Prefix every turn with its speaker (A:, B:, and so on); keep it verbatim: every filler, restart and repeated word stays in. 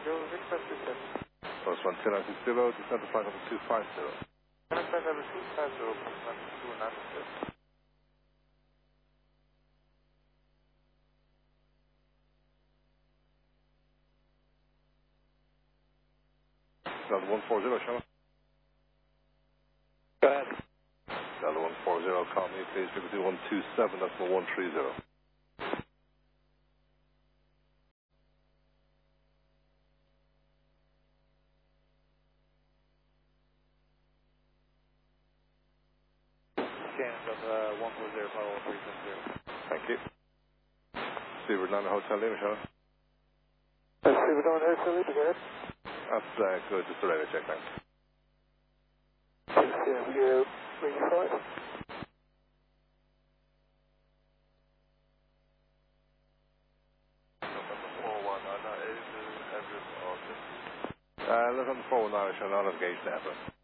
A: Go Victor two seven.
B: Plus one two nine six zero, descend to flight number two five zero.
A: Flight number two five zero, plus one two nine six.
B: Delta one four zero, Shannon.
A: Go ahead.
B: Delta one four zero, call me please, frequency one two seven, decimal one three zero.
A: Scan Delta one four zero, follow three seven zero.
B: Thank you. Seabird nine Hotel Lima, Shannon.
A: Uh, Seabird nine Hotel Lima, go ahead.
B: That's uh, good, just a radar check, thanks.
A: Yeah, we go, bring your flight.
B: Uh, look on the four one nine, Shannon, I'll engage the effort.